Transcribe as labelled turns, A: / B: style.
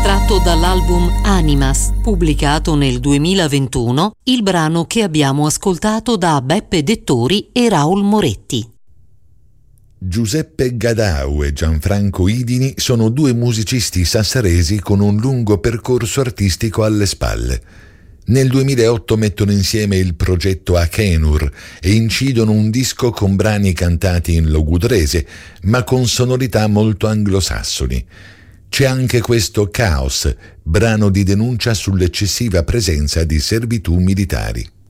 A: estratto dall'album Animas, pubblicato nel 2021, il brano che abbiamo ascoltato da Beppe Dettori e Raul Moretti.
B: Giuseppe Gadau e Gianfranco Idini sono due musicisti sassaresi con un lungo percorso artistico alle spalle. Nel 2008 mettono insieme il progetto Akenur e incidono un disco con brani cantati in logudrese, ma con sonorità molto anglosassoni. C'è anche questo Caos, brano di denuncia sull'eccessiva presenza di servitù militari.